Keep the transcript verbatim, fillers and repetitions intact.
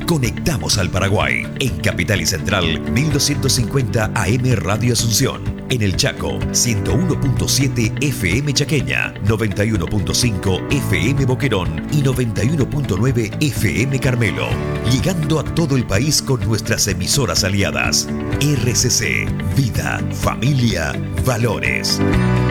Conectamos al Paraguay. En Capital y Central, mil doscientos cincuenta A M Radio Asunción. En el Chaco, ciento uno punto siete F M Chaqueña, noventa y uno punto cinco F M Boquerón y noventa y uno punto nueve F M Carmelo. Llegando a todo el país con nuestras emisoras aliadas. R C C, Vida, Familia, Valores.